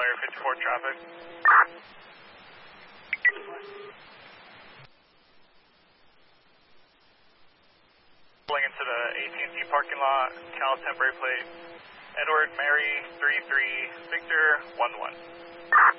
Flyer 54 traffic. Pulling into the AT&T parking lot, Cal temporary plate, Edward Mary 33 Victor 11.